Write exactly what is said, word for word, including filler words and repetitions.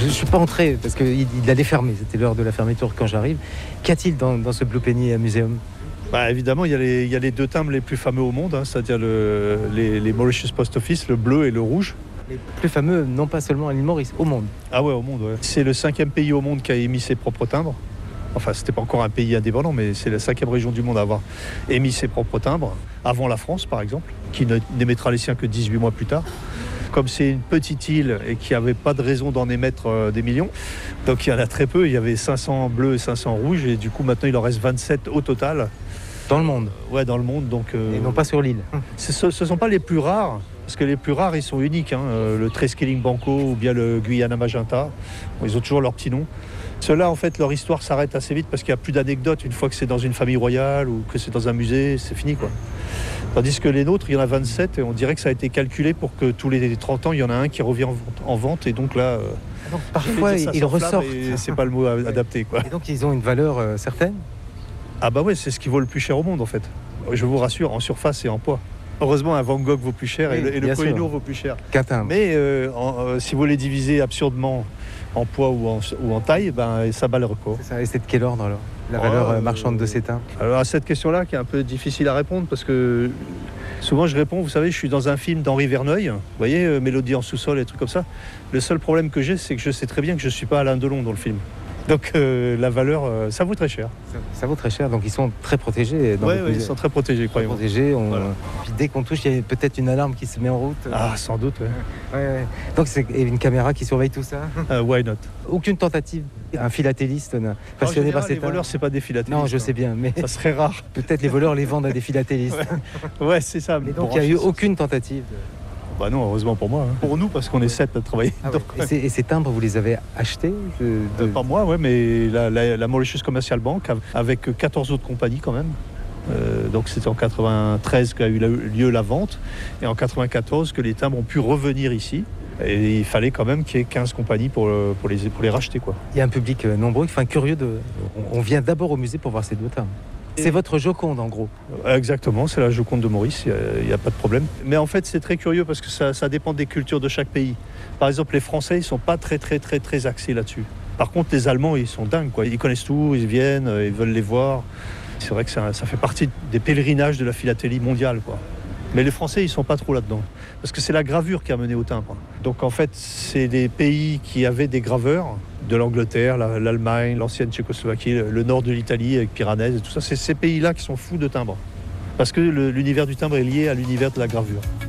Je ne suis pas entré parce qu'il il allait fermer, c'était l'heure de la fermeture quand j'arrive. Qu'y a-t-il dans, dans ce Blue Penny Museum? Bah, évidemment, il y, a les, il y a les deux timbres les plus fameux au monde, hein, c'est-à-dire le, les, les Mauritius Post Office, le bleu et le rouge. Les plus fameux, non pas seulement à l'île Maurice, au monde. Ah ouais, au monde, ouais. C'est le cinquième pays au monde qui a émis ses propres timbres. Enfin, c'était pas encore un pays indépendant, mais c'est la cinquième région du monde à avoir émis ses propres timbres, avant la France, par exemple, qui n'émettra les siens que dix-huit mois plus tard. Comme c'est une petite île et qu'il n'y avait pas de raison d'en émettre euh, des millions, donc il y en a très peu. Il y avait cinq cents bleus et cinq cents rouges, et du coup, maintenant, il en reste vingt-sept au total. Dans le monde? Ouais, dans le monde. Donc, euh, et non pas sur l'île? Ce ne sont pas les plus rares, parce que les plus rares, ils sont uniques. Hein. Euh, le Treskiling Banco ou bien le Guyana Magenta, bon, ils ont toujours leur petit nom. Ceux-là, en fait, leur histoire s'arrête assez vite parce qu'il n'y a plus d'anecdotes. Une fois que c'est dans une famille royale ou que c'est dans un musée, c'est fini, quoi. Tandis que les nôtres, il y en a vingt-sept, et on dirait que ça a été calculé pour que tous les trente ans, il y en a un qui revient en vente. En vente et donc là, euh, donc, parfois, ils ressortent. C'est pas le mot adapté, quoi. Et donc, ils ont une valeur euh, certaine? Ah bah ouais, c'est ce qui vaut le plus cher au monde, en fait. Je vous rassure, en surface et en poids. Heureusement, un Van Gogh vaut plus cher, oui, et le, et le Kohinoor vaut plus cher. Qu'un Mais euh, en, euh, si vous les divisez absurdement en poids ou en, ou en taille, ben, ça bat le record. C'est ça. Et c'est de quel ordre alors, la valeur euh, marchande de ces timbres? Alors à cette question-là, qui est un peu difficile à répondre, parce que souvent je réponds, vous savez, je suis dans un film d'Henri Verneuil, vous voyez, euh, Mélodie en sous-sol et des trucs comme ça. Le seul problème que j'ai, c'est que je sais très bien que je ne suis pas Alain Delon dans le film. Donc euh, la valeur, euh, ça vaut très cher. Ça, ça vaut très cher, donc ils sont très protégés. Oui, ouais, ils sont très protégés, croyez-moi. Protégés, on... voilà. Puis dès qu'on touche, il y a peut-être une alarme qui se met en route. Ah, sans doute, oui. Ouais, ouais. Donc c'est une caméra qui surveille tout ça. uh, Why not? Aucune tentative, un philatéliste passionné général, par ces les voleurs, c'est pas des philatélistes. Non, je sais bien, mais ça serait rare. Peut-être les voleurs les vendent à des philatélistes. Ouais, ouais, c'est ça. Mais donc il n'y a eu aucune tentative. Bah non, heureusement pour moi. Hein. Pour nous, parce qu'on est sept à travailler. Ah ouais. et, ces, et ces timbres, vous les avez achetés de, de... Euh, Pas moi, ouais, mais la, la, la Mauritius Commercial Bank, avec quatorze autres compagnies quand même. Euh, donc c'était en quatre-vingt-treize qu'a eu lieu la vente, et en quatre-vingt-quatorze que les timbres ont pu revenir ici. Et il fallait quand même qu'il y ait quinze compagnies pour, pour, les, pour les racheter, quoi. Il y a un public nombreux, enfin curieux. De... On vient d'abord au musée pour voir ces deux timbres. C'est votre Joconde, en gros. Exactement, c'est la Joconde de Maurice, il n'y a, a pas de problème. Mais en fait, c'est très curieux parce que ça, ça dépend des cultures de chaque pays. Par exemple, les Français, ils ne sont pas très, très, très, très axés là-dessus. Par contre, les Allemands, ils sont dingues, quoi. Ils connaissent tout, ils viennent, ils veulent les voir. C'est vrai que ça, ça fait partie des pèlerinages de la philatélie mondiale, quoi. Mais les Français, ils ne sont pas trop là-dedans. Parce que c'est la gravure qui a mené au timbre. Donc en fait, c'est des pays qui avaient des graveurs, de l'Angleterre, l'Allemagne, l'ancienne Tchécoslovaquie, le nord de l'Italie avec Piranèse et tout ça. C'est ces pays-là qui sont fous de timbre. Parce que l'univers du timbre est lié à l'univers de la gravure.